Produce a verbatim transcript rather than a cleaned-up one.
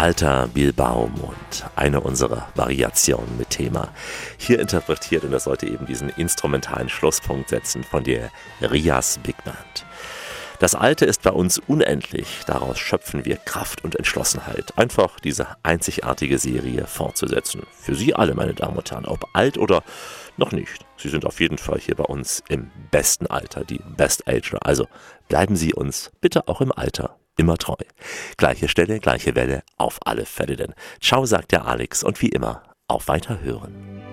Alter Bilbaumund, eine unserer Variationen mit Thema. Hier interpretiert, und das sollte eben diesen instrumentalen Schlusspunkt setzen, von der Rias Big Band. Das Alte ist bei uns unendlich, daraus schöpfen wir Kraft und Entschlossenheit, einfach diese einzigartige Serie fortzusetzen. Für Sie alle, meine Damen und Herren, ob alt oder noch nicht. Sie sind auf jeden Fall hier bei uns im besten Alter, die Best Ager. Also bleiben Sie uns bitte auch im Alter immer treu. Gleiche Stelle, gleiche Welle, auf alle Fälle denn. Ciao, sagt der Alex, und wie immer, auf Weiterhören.